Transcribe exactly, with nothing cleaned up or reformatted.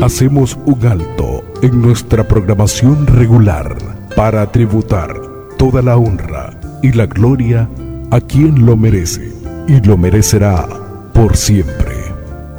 hacemos un alto en nuestra programación regular para tributar toda la honra y la gloria a quien lo merece y lo merecerá por siempre.